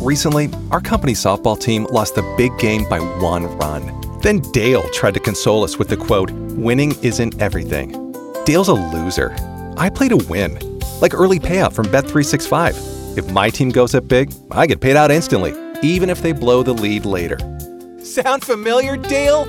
Recently, our company softball team lost the big game by 1 run. Then Dale tried to console us with the quote, "Winning isn't everything." Dale's a loser. I play to win, like early payout from Bet365. If my team goes up big, I get paid out instantly, even if they blow the lead later. Sound familiar, Dale?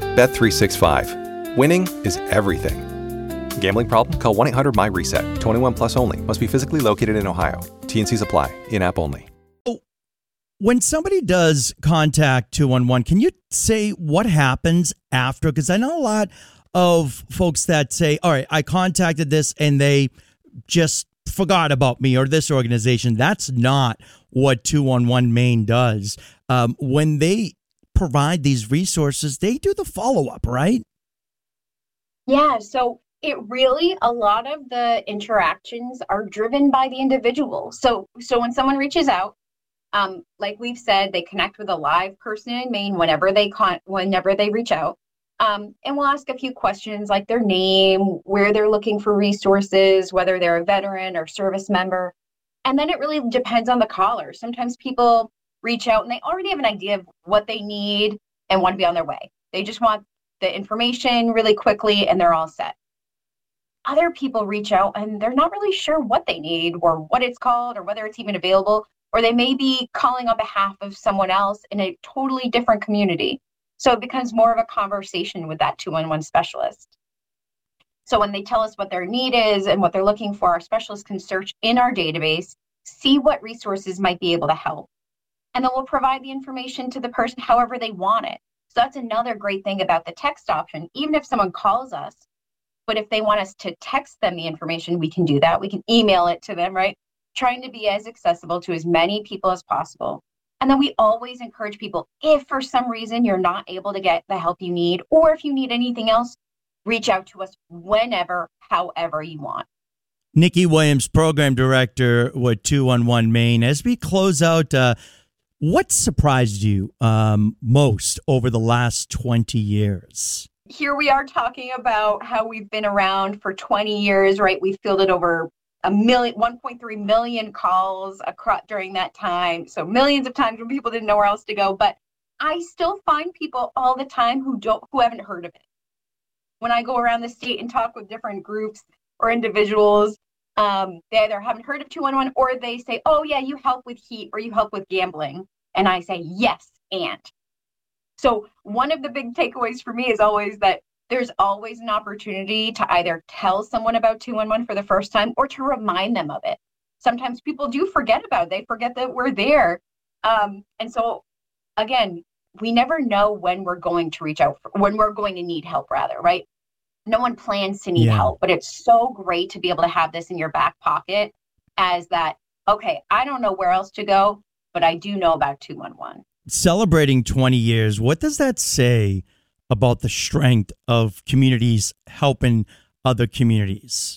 Bet365. Winning is everything. Gambling problem? Call 1-800-MY-RESET. 21 plus only. Must be physically located in Ohio. T&Cs apply. In-app only. When somebody does contact 211, can you say what happens after? Because I know a lot of folks that say, all right, I contacted this and they just forgot about me or this organization. That's not what 211 Maine does. When they provide these resources, they do the follow-up, right? Yeah, so it really, a lot of the interactions are driven by the individual. So when someone reaches out, like we've said, they connect with a live person in Maine whenever they reach out. And we'll ask a few questions like their name, where they're looking for resources, whether they're a veteran or service member. And then it really depends on the caller. Sometimes people reach out and they already have an idea of what they need and want to be on their way. They just want the information really quickly and they're all set. Other people reach out and they're not really sure what they need or what it's called or whether it's even available, or they may be calling on behalf of someone else in a totally different community. So it becomes more of a conversation with that 211 specialist. So when they tell us what their need is and what they're looking for, our specialists can search in our database, see what resources might be able to help. And then we'll provide the information to the person however they want it. So that's another great thing about the text option. Even if someone calls us, but if they want us to text them the information, we can do that. We can email it to them, right? Trying to be as accessible to as many people as possible. And then we always encourage people, if for some reason you're not able to get the help you need, or if you need anything else, reach out to us whenever, however you want. Nikki Williams, Program Director with 211 Maine. As we close out, what surprised you most over the last 20 years? Here we are talking about how we've been around for 20 years, right? We've fielded over 1.3 million calls across during that time. So millions of times when people didn't know where else to go. But I still find people all the time who haven't heard of it. When I go around the state and talk with different groups or individuals, they either haven't heard of 211 or they say, oh yeah, you help with heat or you help with gambling. And I say, yes, and. So one of the big takeaways for me is always that there's always an opportunity to either tell someone about 211 for the first time or to remind them of it. Sometimes people do forget about it. They forget that we're there. And so, again, we never know when we're going to reach out, when we're going to need help, rather, right? No one plans to need help, but it's so great to be able to have this in your back pocket as that, okay, I don't know where else to go, but I do know about 211. Celebrating 20 years, what does that say about the strength of communities helping other communities?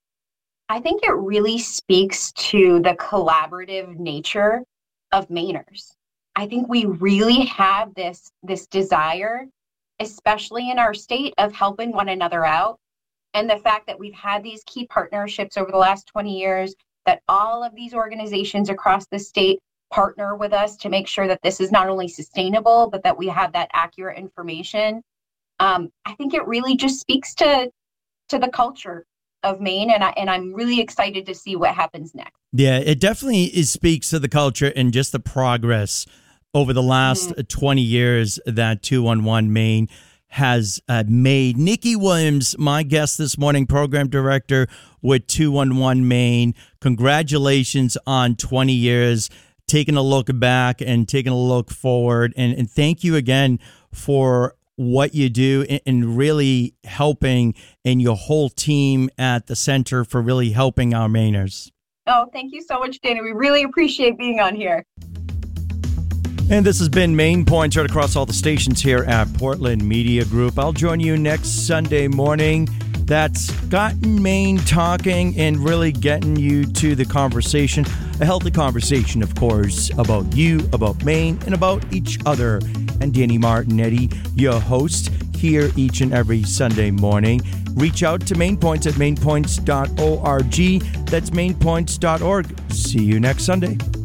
I think it really speaks to the collaborative nature of Mainers. I think we really have this desire, especially in our state, of helping one another out. And the fact that we've had these key partnerships over the last 20 years, that all of these organizations across the state partner with us to make sure that this is not only sustainable, but that we have that accurate information. I think it really just speaks to the culture of Maine, and I'm really excited to see what happens next. Yeah, it definitely speaks to the culture and just the progress over the last 20 years that 211 Maine has made. Nikki Williams, my guest this morning, Program Director with 211 Maine. Congratulations on 20 years. Taking a look back and taking a look forward. And thank you again for what you do and really helping, and your whole team at the center for really helping our Mainers. Oh, thank you so much, Danny. We really appreciate being on here. And this has been Maine Points, heard across all the stations here at Portland Media Group. I'll join you next Sunday morning. That's gotten Maine talking and really getting you to the conversation, a healthy conversation, of course, about you, about Maine, and about each other. And Danny Martinetti, your host, here each and every Sunday morning. Reach out to Maine Points at mainpoints.org. That's mainpoints.org. See you next Sunday.